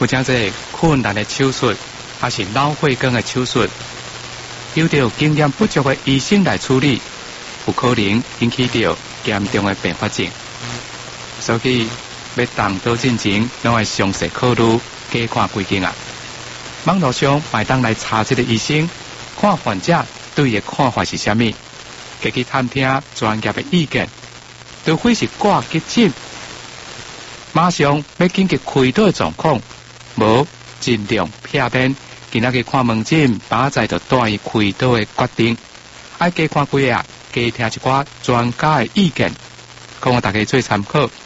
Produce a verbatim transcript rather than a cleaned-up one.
或者这困难的手术，还是脑血管的手术，有着经验不足的医生来处理，有可能引起到严重的并发症。所以要动刀进前，拢要详细考虑，加看规经啊。网络上买当来查这个医生，看患者对伊的看法是啥物，加去探听专业的意见，除非是挂急诊，马上要紧急开刀的状况，无尽量避免今仔日看门诊，把在就带伊开刀的决定，爱加看几下，加听一寡专家的意见，供我大家做参考。